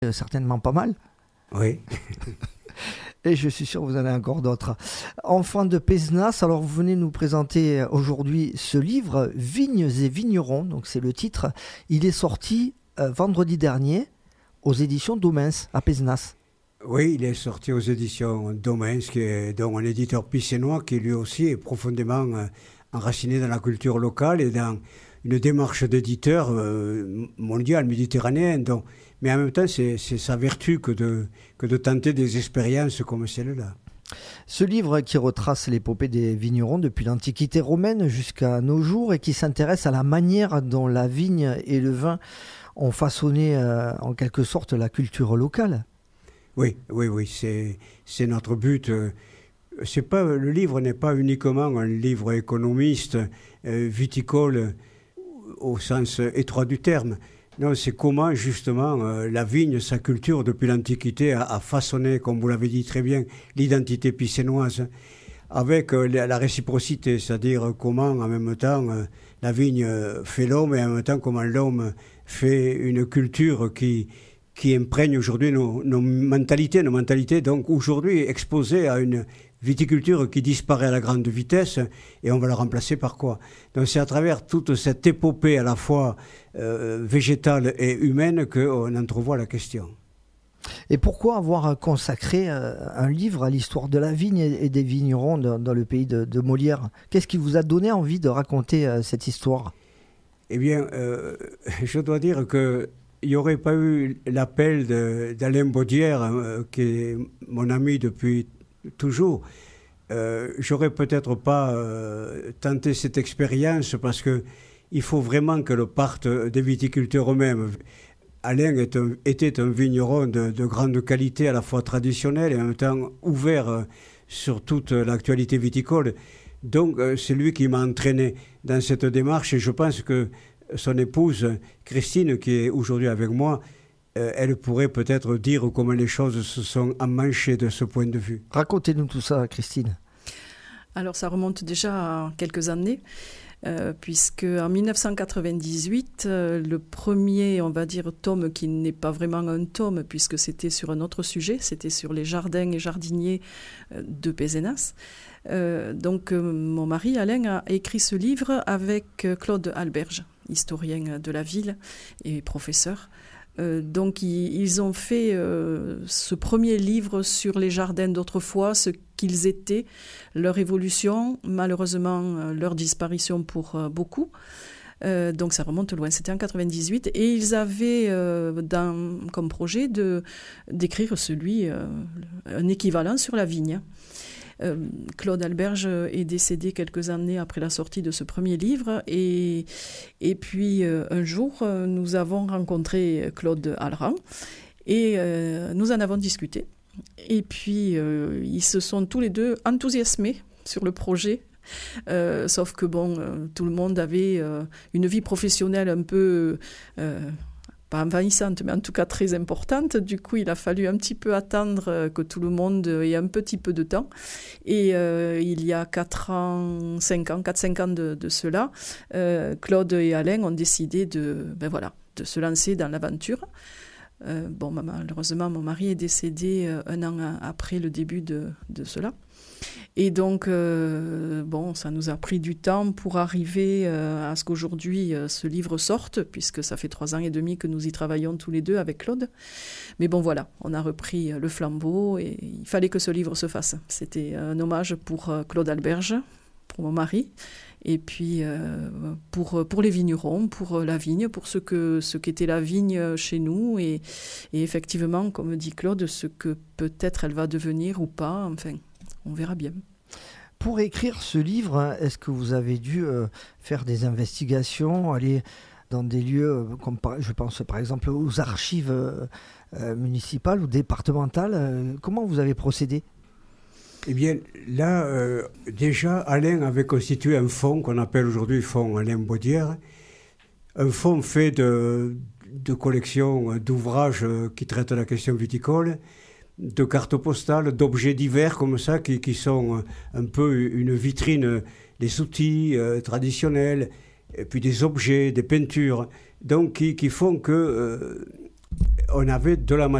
certainement pas mal. Oui. Et je suis sûr que vous en avez encore d'autres. Enfant de Pézenas, alors vous venez nous présenter aujourd'hui ce livre, Vignes et vignerons, donc c'est le titre. Il est sorti vendredi dernier aux éditions Domens à Pézenas. Oui, il est sorti aux éditions Domens, qui est donc un éditeur pissénois qui lui aussi est profondément enraciné dans la culture locale et dans une démarche d'éditeur mondial, méditerranéen. Donc, mais en même temps, c'est sa vertu que de tenter des expériences comme celle-là. Ce livre qui retrace l'épopée des vignerons depuis l'Antiquité romaine jusqu'à nos jours et qui s'intéresse à la manière dont la vigne et le vin ont façonné en quelque sorte la culture locale. Oui, c'est notre but. Le livre n'est pas uniquement un livre économiste, viticole au sens étroit du terme. Non, c'est comment justement la vigne, sa culture depuis l'Antiquité a façonné, comme vous l'avez dit très bien, l'identité pissénoise avec la réciprocité, c'est-à-dire comment en même temps la vigne fait l'homme et en même temps comment l'homme fait une culture qui imprègne aujourd'hui nos mentalités, donc aujourd'hui exposées à une viticulture qui disparaît à la grande vitesse et on va la remplacer par quoi? Donc c'est à travers toute cette épopée à la fois végétale et humaine qu'on entrevoit la question. Et pourquoi avoir consacré un livre à l'histoire de la vigne et des vignerons dans le pays de Molière? Qu'est-ce qui vous a donné envie de raconter cette histoire? Eh bien, je dois dire que il n'y aurait pas eu l'appel d'Alain Baudière, qui est mon ami depuis toujours. J'aurais peut-être pas tenté cette expérience parce que il faut vraiment que le parte des viticulteurs eux-mêmes. Alain était un vigneron de grande qualité, à la fois traditionnel et en même temps ouvert sur toute l'actualité viticole. Donc c'est lui qui m'a entraîné dans cette démarche et je pense que son épouse, Christine, qui est aujourd'hui avec moi, elle pourrait peut-être dire comment les choses se sont emmanchées de ce point de vue. Racontez-nous tout ça, Christine. Alors ça remonte déjà à quelques années, puisque en 1998, le premier, on va dire, tome qui n'est pas vraiment un tome, puisque c'était sur un autre sujet, c'était sur les jardins et jardiniers de Pézenas. Donc mon mari, Alain, a écrit ce livre avec Claude Alberge, historien de la ville et professeur. Donc ils ont fait ce premier livre sur les jardins d'autrefois, ce qu'ils étaient, leur évolution, malheureusement leur disparition pour beaucoup. Donc ça remonte loin, c'était en 98 et ils avaient comme projet d'écrire un équivalent sur la vigne. Claude Alberge est décédé quelques années après la sortie de ce premier livre et puis un jour nous avons rencontré Claude Alran et nous en avons discuté et puis ils se sont tous les deux enthousiasmés sur le projet. Sauf que tout le monde avait une vie professionnelle un peu pas envahissante, mais en tout cas très importante. Du coup, il a fallu un petit peu attendre que tout le monde ait un petit peu de temps. Et il y a 4-5 ans de cela, Claude et Alain ont décidé de se lancer dans l'aventure. Malheureusement, mon mari est décédé un an après le début de cela. Et donc, ça nous a pris du temps pour arriver à ce qu'aujourd'hui ce livre sorte, puisque ça fait 3 ans et demi que nous y travaillons tous les deux avec Claude. Mais voilà, on a repris le flambeau et il fallait que ce livre se fasse. C'était un hommage pour Claude Alberge, pour mon mari, et puis pour les vignerons, pour la vigne, pour ce qu'était la vigne chez nous, et effectivement, comme dit Claude, ce que peut-être elle va devenir ou pas, enfin... On verra bien. Pour écrire ce livre, est-ce que vous avez dû faire des investigations, aller dans des lieux, comme je pense par exemple aux archives municipales ou départementales? Comment vous avez procédé? Eh bien, là, déjà, Alain avait constitué un fonds qu'on appelle aujourd'hui Fonds Alain Baudière, un fonds fait de collections d'ouvrages qui traitent la question viticole, de cartes postales, d'objets divers comme ça, qui sont un peu une vitrine des outils traditionnels, et puis des objets, des peintures, donc qui font que On avait de la